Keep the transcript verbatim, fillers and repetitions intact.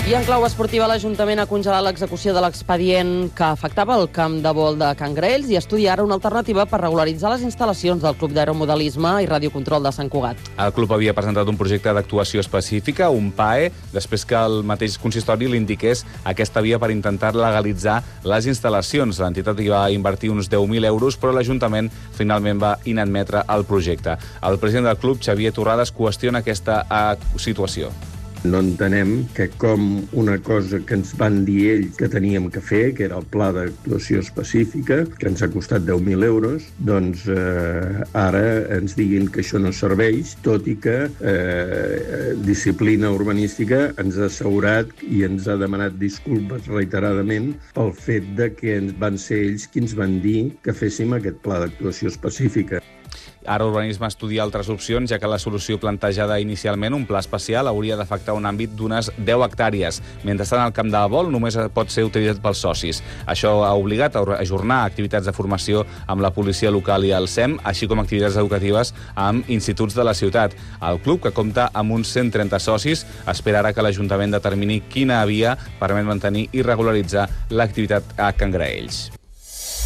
I en clau esportiva, l'Ajuntament ha congelat l'execució de l'expedient que afectava el camp de vol de Can Graells i estudia ara una alternativa per regularitzar les instal·lacions del Club d'Aeromodelisme i Radiocontrol de Sant Cugat. El club havia presentat un projecte d'actuació específica, un P A E, després que el mateix consistori l'indiqués aquesta via per intentar legalitzar les instal·lacions. L'entitat hi va invertir uns deu mil euros, però l'Ajuntament finalment va inadmetre el projecte. El president del club, Xavier Torrades, qüestiona aquesta situació. No entenem que com una cosa que ens van dir ells que teníem que fer, que era el pla d'actuació específica, que ens ha costat deu mil euros, doncs eh, ara ens diguin que això no serveix, tot i que eh, disciplina urbanística ens ha assegurat i ens ha demanat disculpes reiteradament pel fet de que ens van ser ells qui ens van dir que féssim aquest pla d'actuació específica. Ara Urbanisme estudia altres opcions, ja que la solució plantejada inicialment, un pla especial, hauria d'afectar un àmbit d'unes deu hectàrees. Mentrestant, el camp de vol només pot ser utilitzat pels socis. Això ha obligat a ajornar activitats de formació amb la policia local i el S E M, així com activitats educatives amb instituts de la ciutat. El club, que compta amb uns cent trenta socis, espera ara que l'Ajuntament determini quina via permet mantenir i regularitzar l'activitat a Can Graells.